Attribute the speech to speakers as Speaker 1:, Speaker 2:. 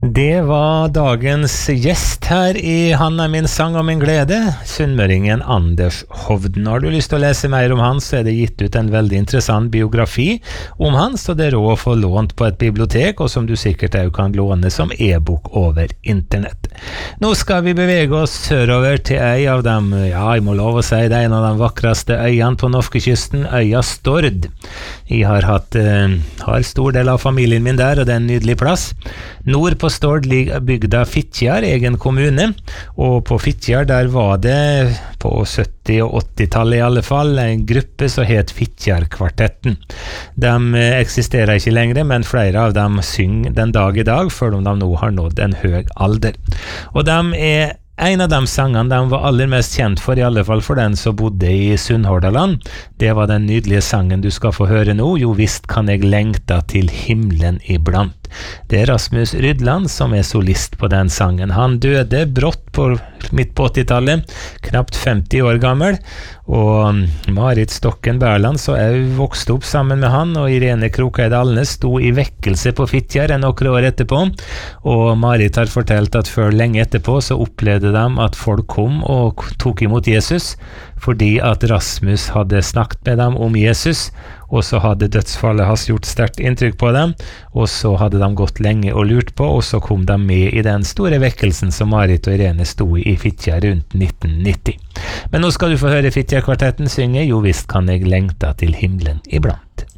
Speaker 1: Det var dagens gjest her i Hanna min sang om min glede, sunnmøringen Anders Hovden. Har du lyst til å lese mer om han, så er det gitt ut en veldig interessant biografi om han, så det er råd å få lånt på et bibliotek, og som du sikkert også kan låne som e-bok over internett. Nå skal vi bevege oss sørover til ei av dem, ja, jeg må lov å si det er en av de vakreste øyene på norskekysten, øya Stord. Jeg har stor del av familien min der, og det er en nydelig plass. Nord på Stord ligger bygda Fitjar, egen kommune, og på Fitjar der var det på 70- og 80-tallet i alle fall en gruppe som het Fitjar-kvartetten. De eksisterer ikke lenger, men flere av dem synger den dag i dag, før de nå har nådd en høy alder. Og de er en av de sangene de var aller mest kjent for, i alle fall for den som bodde i Sunnhordaland. Det var den nydelige sangen du skal få høre nå, Jo visst kan jeg lengta til himmelen iblant. Det er Rasmus Rydland som er solist på den sangen. Han døde brått midt på 80-tallet, knapt 50 år gammel, og Marit Stokken Bærland så jeg vokste opp sammen med han, og Irene Krokeid Alnes sto i vekkelse på Fitjar noen år etterpå, og Marit har fortalt at før lenge etterpå så opplevde de at folk kom og tok imot Jesus, fordi at Rasmus hadde snakket med dem om Jesus, og så hadde dødsfallet hans gjort sterkt inntrykk på dem, og så hadde de gått lenge og lurt på, og så kom de med i den store vekkelsen som Marit og Irene sto i Fitjar rundt 1990. Men nå skal du få høre Fitjar-kvartetten synge Jo visst kan jeg lengta til himmelen iblant.